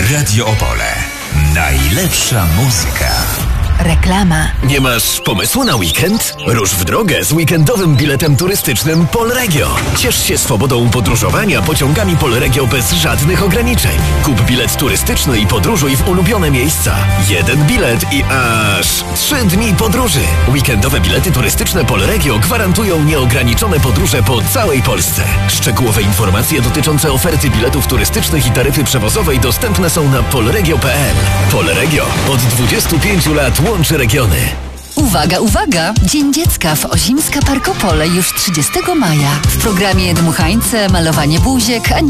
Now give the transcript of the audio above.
Radio Opole. Najlepsza muzyka. Reklama. Nie masz pomysłu na weekend? Rusz w drogę z weekendowym biletem turystycznym Polregio. Ciesz się swobodą podróżowania pociągami Polregio bez żadnych ograniczeń. Kup bilet turystyczny i podróżuj w ulubione miejsca. Jeden bilet i aż 3 dni podróży. Weekendowe bilety turystyczne Polregio gwarantują nieograniczone podróże po całej Polsce. Szczegółowe informacje dotyczące oferty biletów turystycznych i taryfy przewozowej dostępne są na polregio.pl. Polregio od 25 lat łączy regiony. Uwaga, uwaga! Dzień Dziecka w Ozimska Park Opole już 30 maja. W programie dmuchańce, malowanie buziek,